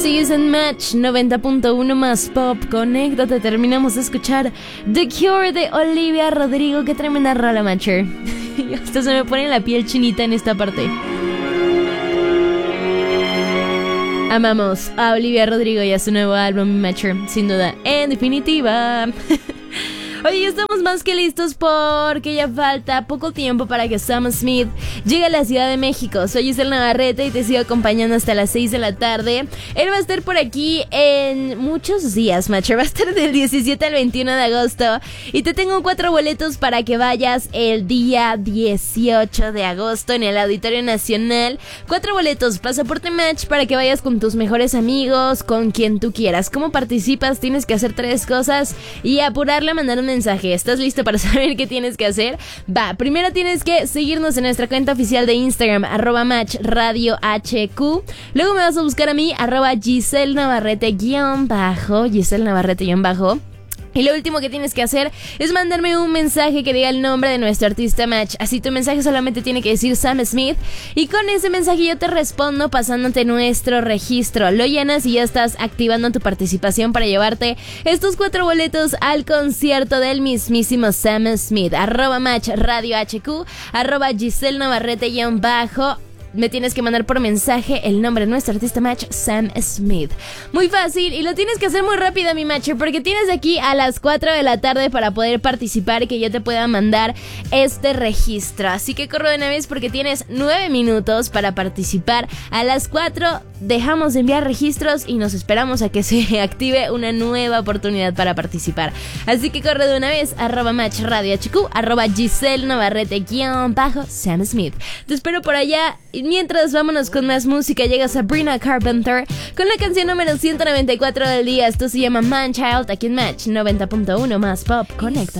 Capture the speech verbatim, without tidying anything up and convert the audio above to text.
Sigues en Match noventa punto uno más Pop. Conéctate, terminamos de escuchar The Cure de Olivia Rodrigo. Qué tremenda rola, Matcher. Hasta se me pone la piel chinita en esta parte. Amamos a Olivia Rodrigo y a su nuevo álbum, Matcher, sin duda. En definitiva. Oye, ya estamos más que listos porque ya falta poco tiempo para que Sam Smith llegue a la Ciudad de México. Soy Giselle Navarrete y te sigo acompañando hasta las seis de la tarde. Él va a estar por aquí en muchos días, Matcher. Va a estar del diecisiete al veintiuno de agosto. Y te tengo cuatro boletos para que vayas el día dieciocho de agosto en el Auditorio Nacional. Cuatro boletos, pasaporte Match para que vayas con tus mejores amigos, con quien tú quieras. ¿Cómo participas? Tienes que hacer tres cosas y apurarle a mandar un mensaje. ¿Estás listo para saber qué tienes que hacer? Va, primero tienes que seguirnos en nuestra cuenta oficial de Instagram, arroba Match Radio H Q. Luego me vas a buscar a mí, arroba Giselle Navarrete guión bajo, Giselle Navarrete guión bajo. Y lo último que tienes que hacer es mandarme un mensaje que diga el nombre de nuestro artista Match. Así tu mensaje solamente tiene que decir Sam Smith. Y con ese mensaje yo te respondo pasándote nuestro registro. Lo llenas y ya estás activando tu participación para llevarte estos cuatro boletos al concierto del mismísimo Sam Smith. Arroba Match Radio H Q, arroba Giselle Navarrete guión bajo. Me tienes que mandar por mensaje el nombre de nuestro artista Match, Sam Smith. Muy fácil y lo tienes que hacer muy rápido, mi Matcher, porque tienes de aquí a las cuatro de la tarde para poder participar y que yo te pueda mandar este registro. Así que corre de una vez porque tienes nueve minutos para participar. A las cuatro dejamos de enviar registros y nos esperamos a que se active una nueva oportunidad para participar. Así que corre de una vez, arroba Match Radio H Q, arroba Giselle Navarrete guión bajo Sam Smith. Te espero por allá. Mientras, vámonos con más música. Llega Sabrina Carpenter con la canción número ciento noventa y cuatro del día. Esto se llama Man Child, aquí en Match noventa punto uno más Pop. Conecta.